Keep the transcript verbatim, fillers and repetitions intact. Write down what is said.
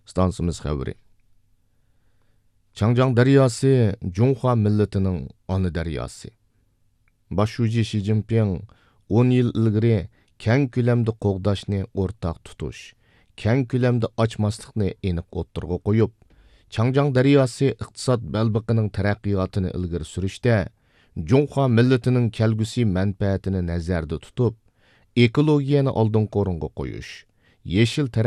stansimiz xəbəri. Changjiang daryosi Junhua millatining ona daryosi. Boshlovchi Shi Jinping o'n yil ilgari keng ko'lamda qo'g'dashni o'rtaq tutish, keng ko'lamda ochmaslikni aniq o'ttirg'a qo'yib, Changjiang daryosi iqtisod balbiqining taraqqiyotini ilgari surishda Junhua millatining kelgusi manfaatini nazarda tutib, ekologiyani oldingi o'ringa qo'yish, yeshil